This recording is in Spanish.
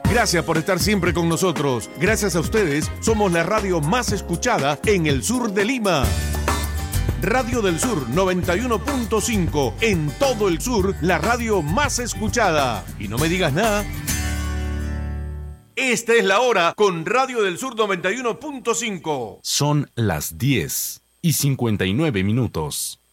Gracias por estar siempre con nosotros. Gracias a ustedes, somos la radio más escuchada en el sur de Lima. Radio del Sur 91.5. En todo el sur, la radio más escuchada. Y no me digas nada. Esta es la hora con Radio del Sur 91.5. Son las 10:59.